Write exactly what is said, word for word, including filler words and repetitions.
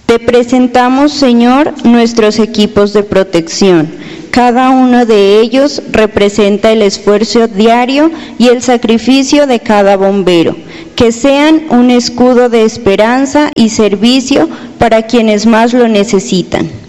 Te presentamos, Señor, nuestros equipos de protección. Cada uno de ellos representa el esfuerzo diario y el sacrificio de cada bombero. Que sean un escudo de esperanza y servicio para quienes más lo necesitan.